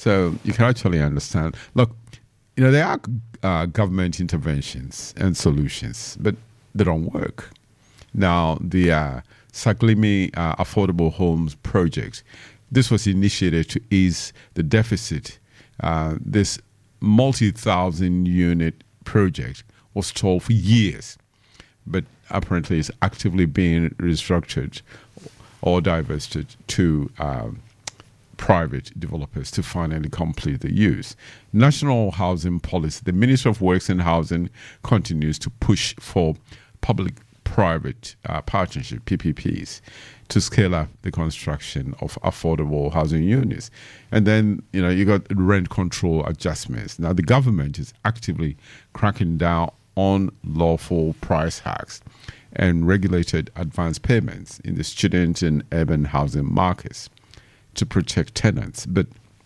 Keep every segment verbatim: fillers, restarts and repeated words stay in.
So you can actually understand. Look, you know, there are uh, government interventions and solutions, but they don't work. Now, the uh, Saglimi uh, Affordable Homes Project, this was initiated to ease the deficit. Uh, this multi-thousand unit project was stalled for years, but apparently is actively being restructured or divested to um, private developers to finally complete the use. National Housing Policy, the Ministry of Works and Housing continues to push for public-private uh, partnership, P P Ps, to scale up the construction of affordable housing units. And then, you know, you got rent control adjustments. Now, the government is actively cracking down on lawful price hikes and regulated advance payments in the student and urban housing markets to protect tenants. But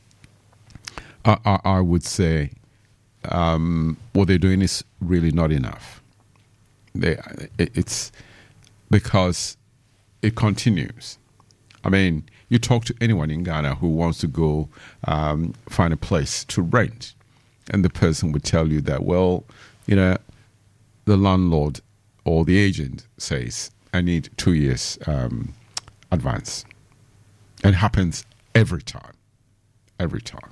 I, I, I would say um, what they're doing is really not enough. They, it's because it continues. I mean, you talk to anyone in Ghana who wants to go um, find a place to rent, and the person would tell you that, well, you know, the landlord or the agent says, I need two years um, advance. And it happens every time. Every time.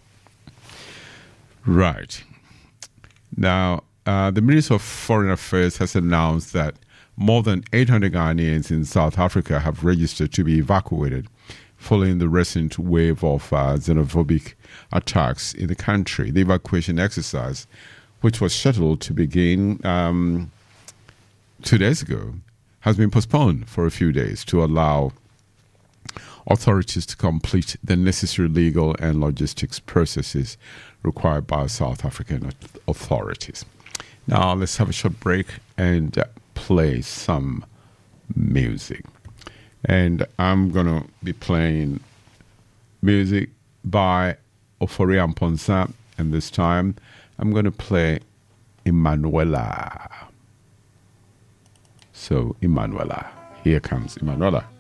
Right. Now, uh, the Minister of Foreign Affairs has announced that more than eight hundred Ghanaians in South Africa have registered to be evacuated following the recent wave of uh, xenophobic attacks in the country. The evacuation exercise, which was scheduled to begin um, two days ago, has been postponed for a few days to allow authorities to complete the necessary legal and logistics processes required by South African authorities. Now, let's have a short break and uh, play some music. And I'm going to be playing music by Ofori Amponsa, and this time I'm going to play Emanuela. So, Emanuela. Here comes Emanuela.